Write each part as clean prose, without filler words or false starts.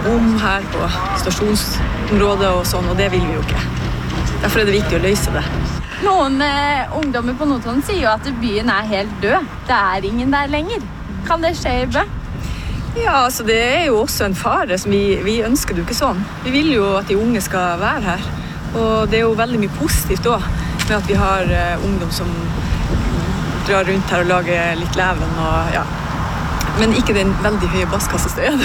bom her på stasjonsområdet og sånn, og det vil vi jo ikke. Derfor det viktig å løse det. Noen ungdommer på Notodden sier jo at byen helt død. Det ingen der lenger. Kan det skje i Bø? Ja, altså det jo også en fare som vi ønsker det jo ikke sånn. Vi vil jo at de unge skal være her. Og det jo veldig mye positivt også, med at vi har ungdom som drar rundt her og lager litt leven og ja. Men ikke den veldig høye basskassestøyen.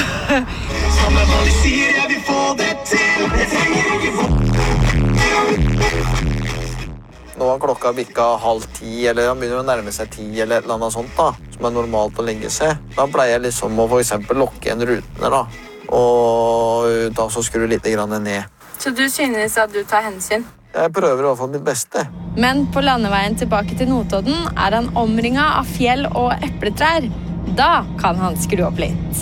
Nå har klokka bikka 9:30, eller han begynner å nærme seg 10 eller et eller annet sånt da, som normalt å legge seg. Da pleier jeg liksom å for eksempel lokke igjen rutene da, og da så skru litt grann ned. Så du synes at du tar hensyn? Jeg prøver i hvert fall mitt beste. Men på landeveien tilbake til Notodden han omringet av fjell og epletrær. Da kan han skru opp litt.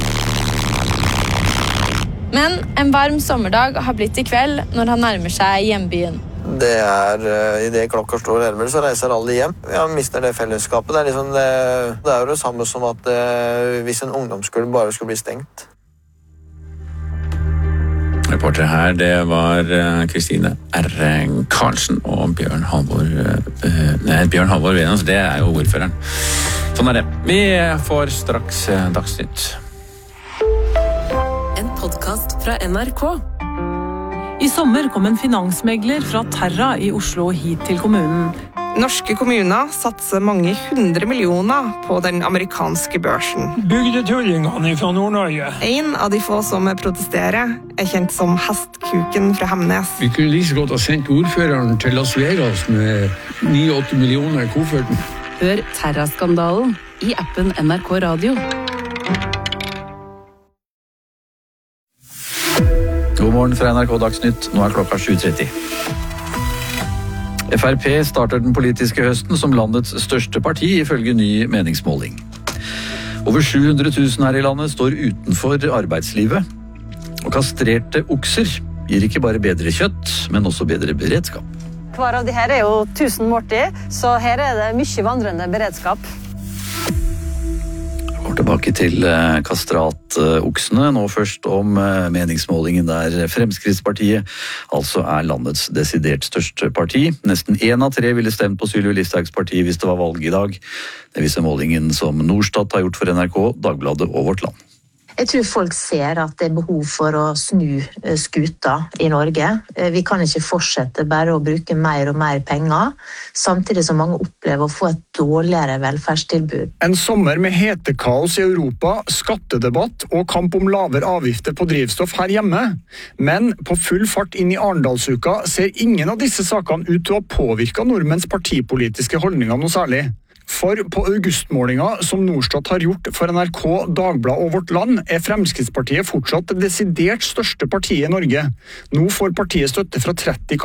Men en varm sommerdag har blitt i kveld når han nærmer seg hjembyen. Det i det klokka slår 11, så reiser alle hjem. Jeg mister det fellesskapet. Det liksom det jo det samme som at hvis en ungdomsskole bare skulle bli stengt. Reportere her, det var Kristine R. Karlsen og Bjørn Halvor Venås, det jo ordføreren. Sånn det. Vi får straks Dagsnytt. En podcast fra NRK. I sommer kom en finansmegler fra Terra i Oslo hit til kommunen. Norske kommuner satser mange 100 millioner på den amerikanske børsen. Bygdetullingene fra Nord-Norge. En av de få som protesterer kjent som Hestkuken fra Hemnes. Vi kunne like så godt ha sendt ordføreren til Las Vegas med 9-8 millioner i kofferten. Hør Terra-skandalen i appen NRK Radio. God morgen fra NRK Dagsnytt. Nå klokka 7:30. FrP starter den politiske høsten som landets største parti ifølge ny meningsmåling. Over 700 000 her i landet står utenfor arbeidslivet. Og kastrerte okser gir ikke bare bedre kjøtt, men også bedre beredskap. Hver av de her jo 1000 måltid, så her det mye vandrende beredskap. Vi går tilbake til kastratoksene, nå først om meningsmålingen der Fremskrittspartiet altså landets desidert største parti. Nesten 1 av 3 ville stemt på Sylvi Listhaugs parti hvis det var valg i dag. Det viser målingen som Norstat har gjort for NRK, Dagbladet og Vårt Land. Jeg tror folk ser at det behov for å snu skuta i Norge. Vi kan ikke fortsette bare å bruke mer og mer penger, samtidig som mange opplever å få et dårligere velferdstilbud. En sommer med hetekaos i Europa, skattedebatt og kamp om lavere avgifter på drivstoff her hjemme. Men på full fart inn i Arendalsuka ser ingen av disse sakene ut til å ha påvirket nordmenns partipolitiske holdninger noe særlig. For på augustmålinga som Norstat har gjort for NRK, Dagbladet og Vårt Land Fremskrittspartiet fortsatt det desidert største partiet i Norge. Nå får partiet støtte fra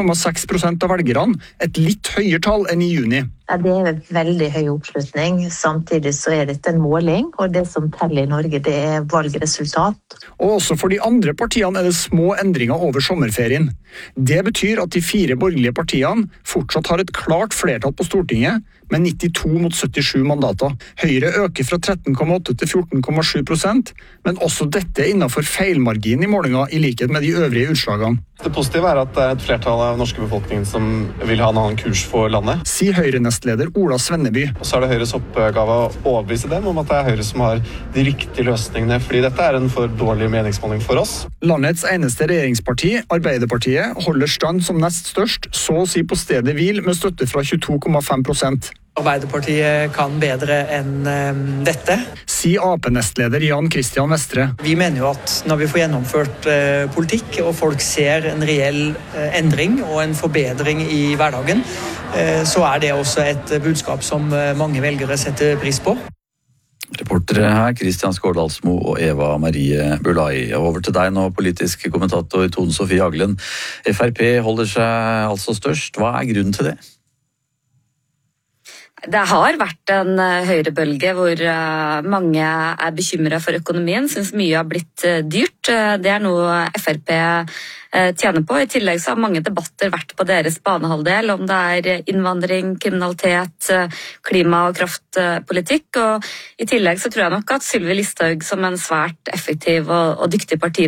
30,6% av velgerne, et litt høyere tall enn i juni. Ja, det veldig høy oppslutning. Samtidig så dette en måling, og det som teller i Norge det valgresultat. Og også for de andre partiene det små endringer over sommerferien. Det betyr at de 4 borgerlige partiene fortsatt har et klart flertall på Stortinget, med 92 mot 77 mandater. Høyre øker fra 13,8 til 14,7%, men også dette innenfor feilmargin i målinga i likhet med de øvrige utslagene. Det positive at det et flertall av norske befolkningen som vil ha en annen kurs for landet. Sier Høyre-nestleder Ola Svenneby. Og så det Høyres oppgave å overbevise dem om at det Høyre som har de riktige løsningene, fordi dette en for dårlig meningsmåling for oss. Landets eneste regjeringsparti, Arbeiderpartiet, holder stand som nest størst, så å si på stedet hvil med støtte fra 22,5%. Arbeiderpartiet kan bedre enn dette. Sier AP-nestleder Jan Christian Vestre. Vi mener jo at når vi får gjennomført politikk, og folk ser en reell endring og en forbedring i hverdagen, så det også et budskap som mange velgere setter pris på. Reportere her, Kristian Skårdalsmo og Eva Marie Bulai. Over til deg nå, politisk kommentator Tone Sofie Aglen. FrP holder seg altså størst. Hva grunnen til det? Det har vært en høyrebølge hvor mange bekymret for økonomien, synes mye har blitt dyrt. Det noe FrP tjener på. I tillegg så har mange debatter vært på deres banehalvdel, om det innvandring, kriminalitet, klima- og kraftpolitikk. Og i tillegg så tror jeg nok at Sylvi Listhaug som en svært effektiv og dyktig partileder